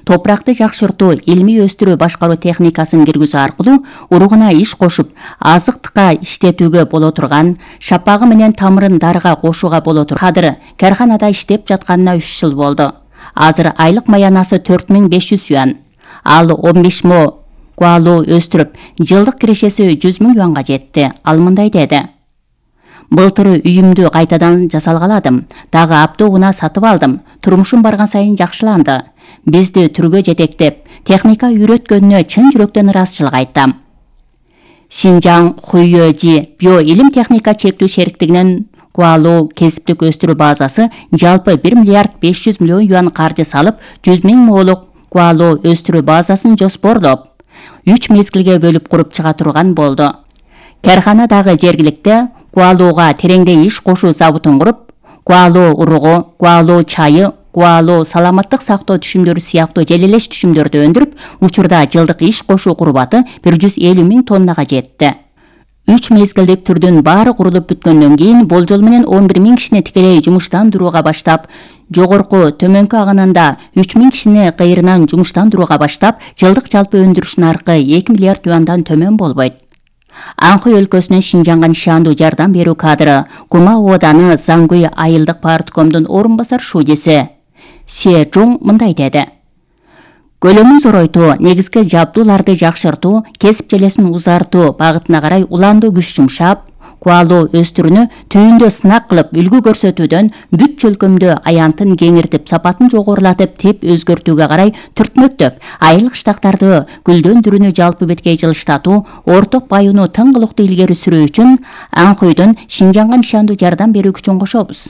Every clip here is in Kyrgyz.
топуракты жакшыртуу, илмий өстүрүү башкаруу техникасын киргизүү аркылуу уругуна иш кошуп, азыктыкка иштетүүгө боло турган, шапагы менен тамырын дарыга кошууга боло турган кадыр карханада иштеп жатканына 3 жыл болду. Азыр айлык маянасы 4500 юан. Ал 15 мо гуалу өстүрүп, жылдык кирешеси 100 000 юанга жетти. Ал мындай деди: Былтыр үйүмдү кайтадан жасалгаладым. Дагы автоунаа сатып алдым. Турмушум барган сайын жакшыланды. Бизди түргө жетектеп, техника үйрөткөнүнө чын жүрөктөн ыраазычылык айтам. Шинжаң Хуйёжи биоилим техника чектүү шериктигинин гуалу кесиптик өстүрүү базасы жалпы 1 миллиард 500 миллион юан каржы салып, 100 000 молук гуалу өстүрүү базасын жоспорлоп, 3 мезгилге бөлүп куруп чыга турган болду. Карханадагы жергиликте гуалууга тереңдей иш кошуу заводун куруп, гуалу уругу, гуалу чайы, гуалу саламаттык сактоо түшүмдөрү сыяктуу желелеш түшүмдөрдү өндүрүп, учурда жылдык иш кошуу курбаты 150 000 тоннага жетти. 3 мезгилдик түрдүн баары курулуп бүткөндөн кийин болжол менен 11 000 кишини тикелей жумуштандырууга баштап, жогорку төмөнкү агынанда 3 000 кишини кайрынан жумуштандырууга баштап, жылдык жалпы өндүрүш наркы 2 миллиард юандан төмөн болбойт. Анхой өлкөсүнүн Шинжаңга нишандуу жардам берүү кадры Кума ооданы Зангуй айылдык парткомдун орун басар шудиси Се Жун мындай деди: Көлөмүн зоройтуу, негизги жабдууларды жакшыртуу, кесип желесин узартуу багытына карай уланду күч жумшап, гуалу өстүрүүнү түйүндө сынак кылып үлгү көрсөтүүдөн бүт чөлкөмдө аянтын кеңиртип, сапатын жогорулатып, тип өзгөртүүгө карай түртмөктөп, айыл кыштактарды гүлдөндүрүүнү жалпы беткей жылыштатуу, орток байууну тыңгылыктуу илгери сүрүү үчүн Анхойдон Шинжаңга нишандуу жардам берүү күчүн кошобуз.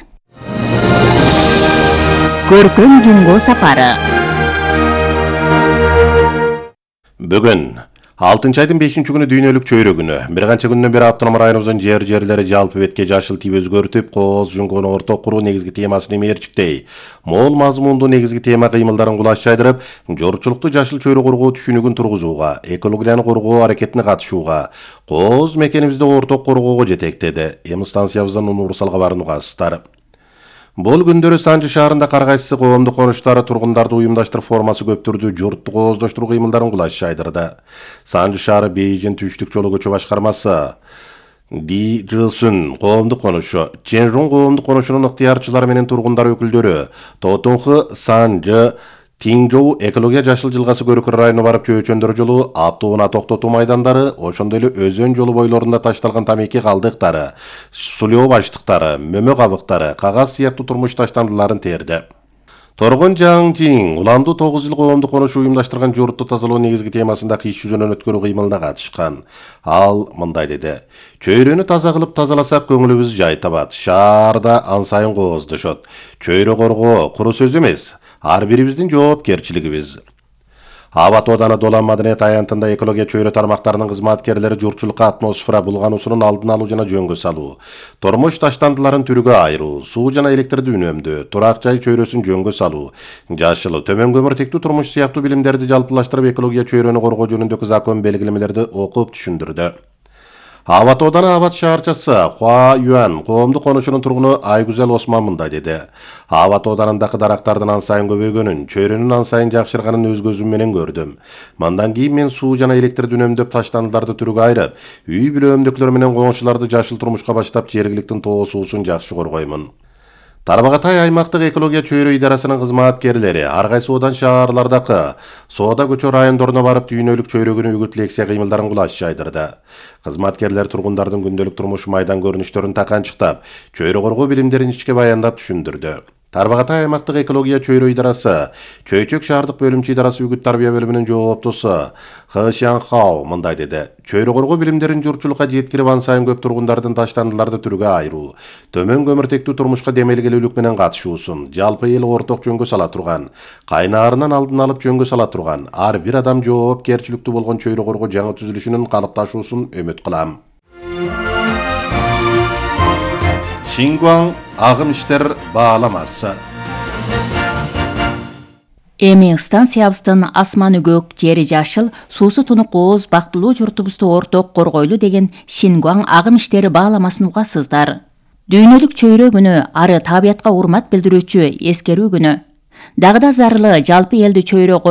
Көркөм Жунго сапары. Бүгүн 6-айдын 5-күнү дүйнөлүк чөйрө күнү. Бир канча күндөн бери автономия районубуздун жерлери жалпы бетке жашыл тип өзгөртүп, кооз жунгону орток куруу негизги темасын эмерчиктей. Мол мазмундуу негизги тема кыймылдарын кулаш жайдырып, жоручулукту жашыл чөйрө кургоо түшүнүгүн тургузууга, экологияны коргоо аракетине катышууга, кооз мекенибизди орток коргоого жетектеди. Эми станциябыздын универсал кабарын угасыздар. Бул күндөрү Санжы шаарында каргайсы коомдук конуштары тургундарды уюмдаштырып формасы көптүрдү, журтту кооздоштуруу кыймылдарын кулаш жайдырды. Санжы шаары Бейжин түштүк жолу көчө башкармасы Ди Жылсүн коомдук конушу, Ченрун коомдук конушунун ыктыярчылары менен тургундар өкүлдөрү, Тотонхы Санжы Тиңжоу экология жашыл жылгасы көрүкөр району барып чөйчөндөр жолу, автоунаа токтотуу майдандары, ошондой эле өзөн жолу бойлорунда ташталган тамеки калдыктары, сулоо баштыктары, мөмө кабыктары, кагаз сыяктуу турмуш таштандыларын терди. Торгон Жаңжиң уланду 9 жыл коомдук конушу уюмдаштырган журтту тазалоо негизги темасында иш жүзүнөн өткөрүү кыймылына катышкан. Ал мындай деди: Чөйрөнү таза кылып тазаласак көңүлүбүз жай табат. Шаарда ан сайын кооздошот. Чөйрө коргоо куру сөз эмес, ар бирибиздин жоопкерчилигибиз. Аба Тооданы Долан маданият аянтында экология чөйрө тармактарынын кызматкерлери журтчулукка атмосфера булгануусунун алдын алуу жана жөнгө салуу, тормуш таштандыларын түрүгө айыруу, суу жана электрди үнөмдөө, турак жай чөйрөсүн жөнгө салуу, жашыл, төмөн көмүртектүү турмуш сыяктуу билимдерди жалпылаштырып экология чөйрөнү коргоо жөнүндөгү закон белгилемелерди окуп түшүндүрдү. Аба Тооданы Абат шаарчасы Хуа Юан коомдук конушунун тургуну Айгүзел Осман мындай деди: Аба Тооданындагы дарактардын ан сайын көбөйгөнүн, чөйрөнүн ан сайын жакшырганын өз көзүм менен көрдүм. Мандан кийин мен суу жана электрди үнөмдөп таштандыларды түрүгө айырып, үй бүлө менен коңшуларды жашыл турмушка баштап, жергиликтин тоо суусун жакшы коргоймун. Тарбағатай аймактык экология чөйрө идарасынын кызматкерлери ар кайсы одан шаарлардагы Соода көчө райондоруна барып дүйнөлүк чөйрө күнү үгүт лекция кыймылдарын кулаш жайдырды. Кызматкерлер тургундардын күндөлүк турмуш майдан көрүнүштөрүн таканчыктап, чөйрө коргоо билимдерин ичке баяндап түшүндүрдү. Тарбағатай аймактык экология чөйрө идарасы, Чөйчөк шаардык бөлүмчө идарасы үгүт тарбия бөлүмүнүн жооптусу Хы Шянхао мындай деди: Чөйрө коргоо билимдерин журтчулукка жеткирип, ан сайын көп тургундардын таштандыларды түрүгө айыруу, төмөн көмүртектүү турмушка демелгелүүлүк менен катышуусун жалпы эл орток жөнгө сала турган, кайнаарынан алдын алып жөнгө сала турган, ар бир адам жоопкерчиликтүү болгон чөйрө коргоо жаңы түзүлүшүнүн калыпташуусун үмүт кылам. Шингуан агым иштер бааламасы. Эми станциябыздын асманы көк, жери жашыл, суусу тунук кооз, бактылуу журтубузду орток коргойлу деген Шингуан агым иштери бааламасын угасыздар. Дүйнөлүк чөйрө күнү ары табиятка урмат билдирүүчү эскерүү күнү. Дагы да зарылы жалпы элди чөйрө